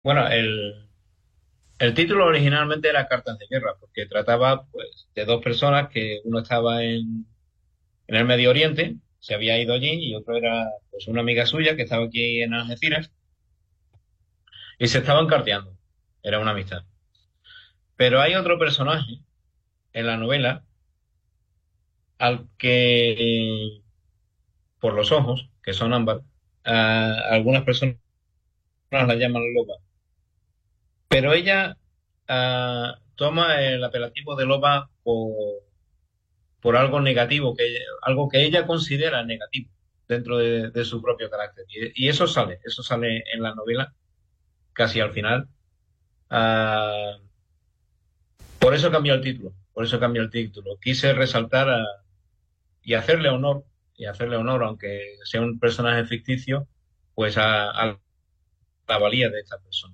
Bueno, el título originalmente era Cartas de Guerra, porque trataba pues de dos personas que uno estaba en el Medio Oriente, se había ido allí, y otro era pues una amiga suya que estaba aquí en Algeciras, y se estaban carteando. Era una amistad. Pero hay otro personaje en la novela al que, por los ojos, que son ámbar, algunas personas la llaman loba, pero ella toma el apelativo de loba por algo negativo, algo que ella considera negativo dentro de su propio carácter. Y eso sale en la novela casi al final. Ah, por eso cambió el título, por eso cambió el título. Quise resaltar y hacerle honor, aunque sea un personaje ficticio, pues a la valía de esta persona.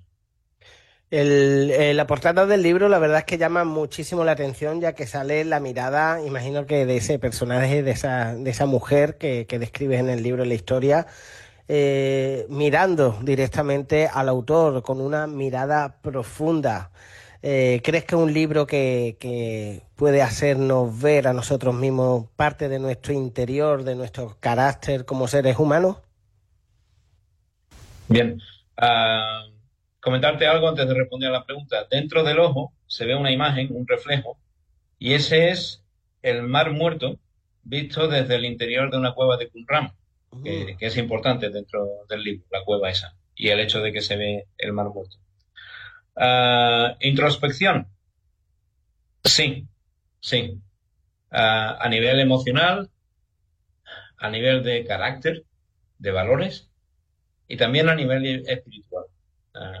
La portada del libro, la verdad es que llama muchísimo la atención, ya que sale la mirada, imagino que de ese personaje, de esa mujer que describes en el libro, en la historia, mirando directamente al autor con una mirada profunda. ¿Crees que es un libro que puede hacernos ver a nosotros mismos parte de nuestro interior, de nuestro carácter como seres humanos? Bien, ah, comentarte algo antes de responder a la pregunta. Dentro del ojo se ve una imagen, un reflejo, y ese es el mar muerto visto desde el interior de una cueva de Qumran, Mm. que es importante dentro del libro, la cueva esa, y el hecho de que se ve el mar muerto. Introspección, sí, sí. A nivel emocional, a nivel de carácter, de valores, y también a nivel espiritual. Ah,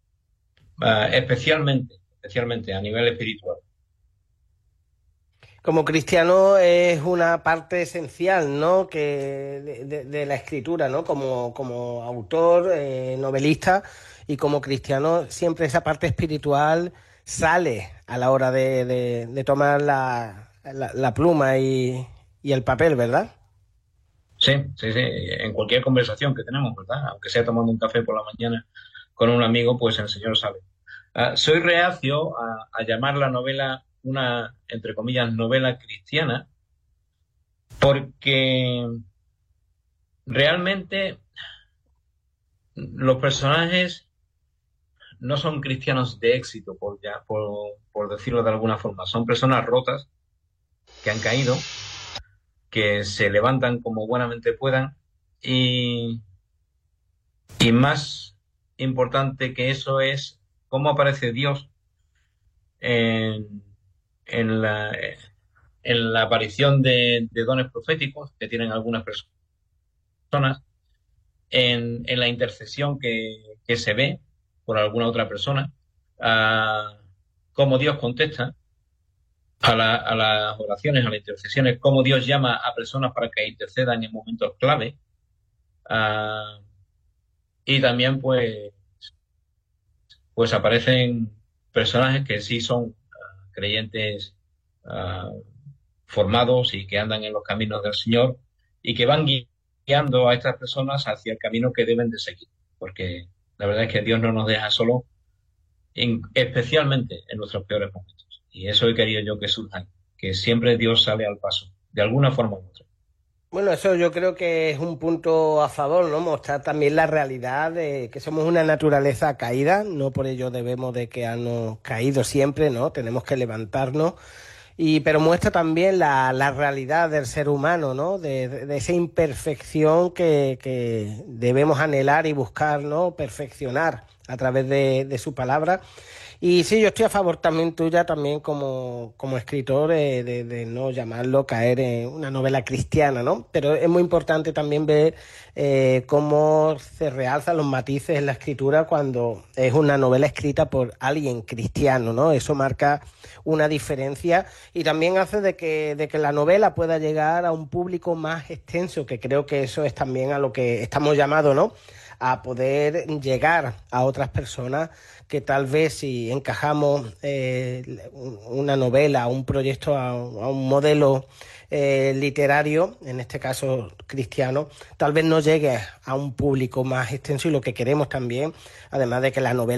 especialmente a nivel espiritual. Como cristiano es una parte esencial, ¿no? De la escritura, ¿no? Como autor, novelista y como cristiano, siempre esa parte espiritual sale a la hora de tomar la pluma y el papel, ¿verdad? Sí, sí, sí. En cualquier conversación que tenemos, ¿verdad? Aunque sea tomando un café por la mañana con un amigo, pues el Señor sabe. Soy reacio a llamar la novela una, entre comillas, novela cristiana, porque realmente los personajes no son cristianos de éxito, por decirlo de alguna forma. Son personas rotas que han caído, que se levantan como buenamente puedan, y, y más importante que eso es cómo aparece Dios en, en la, en la aparición de dones proféticos que tienen algunas personas, en la intercesión que se ve por alguna otra persona, a cómo Dios contesta a las oraciones, a las intercesiones, cómo Dios llama a personas para que intercedan en momentos clave, ah, y también pues aparecen personajes que sí son creyentes ah, formados y que andan en los caminos del Señor y que van guiando a estas personas hacia el camino que deben de seguir, porque la verdad es que Dios no nos deja solo, especialmente en nuestros peores momentos. Y eso he querido yo que surja, que siempre Dios sale al paso, de alguna forma u otra. Bueno, eso yo creo que es un punto a favor, ¿no? Mostrar también la realidad de que somos una naturaleza caída, no por ello debemos de quedarnos caídos siempre, ¿no? Tenemos que levantarnos. Pero muestra también la realidad del ser humano, ¿no? De esa imperfección que debemos anhelar y buscar, ¿no? Perfeccionar a través de su palabra. Y sí, yo estoy a favor también tuya, también como escritor, de no llamarlo caer en una novela cristiana, ¿no? Pero es muy importante también ver cómo se realzan los matices en la escritura cuando es una novela escrita por alguien cristiano, ¿no? Eso marca una diferencia y también hace de que la novela pueda llegar a un público más extenso, que creo que eso es también a lo que estamos llamados, ¿no? a poder llegar a otras personas que tal vez si encajamos una novela, un proyecto a un modelo literario, en este caso cristiano, tal vez no llegue a un público más extenso y lo que queremos también, además de que la novela